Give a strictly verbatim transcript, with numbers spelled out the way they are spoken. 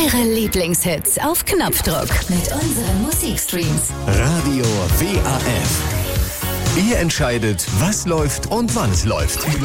Ihre Lieblingshits auf Knopfdruck mit unseren Musikstreams. Radio W A F. Ihr entscheidet, was läuft und wann es läuft.